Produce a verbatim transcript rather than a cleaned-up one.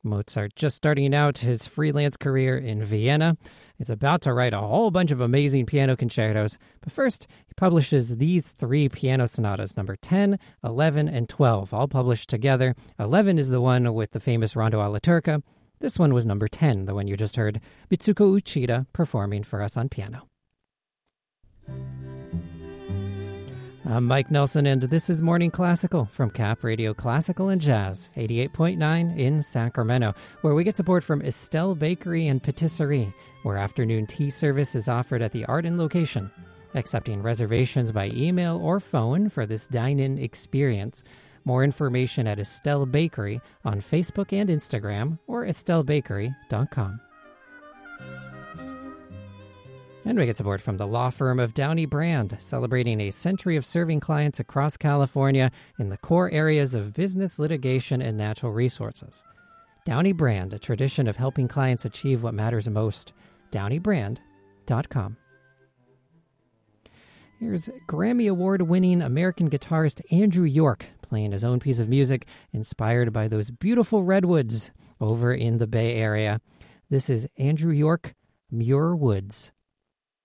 Mozart, just starting out his freelance career in Vienna, is about to write a whole bunch of amazing piano concertos. But first, he publishes these three piano sonatas, number ten, eleven, and twelve, all published together. eleven is the one with the famous Rondo alla Turca. This one was number ten, the one you just heard, Mitsuko Uchida performing for us on piano. I'm Mike Nelson, and this is Morning Classical from Cap Radio Classical and Jazz, eighty-eight point nine in Sacramento, where we get support from Estelle Bakery and Patisserie, where afternoon tea service is offered at the Arden location. Accepting reservations by email or phone for this dine-in experience. More information at Estelle Bakery on Facebook and Instagram, or estelle bakery dot com. And we get support from the law firm of Downey Brand, celebrating a century of serving clients across California in the core areas of business, litigation, and natural resources. Downey Brand, a tradition of helping clients achieve what matters most. downey brand dot com. Here's Grammy Award-winning American guitarist Andrew York playing his own piece of music inspired by those beautiful redwoods over in the Bay Area. This is Andrew York, Muir Woods.